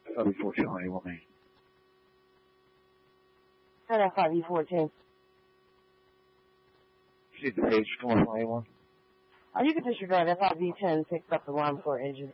FIV410, you want me? Turn FIV410. See the page 2181? You can disregard FIV10 picks up the line for engine.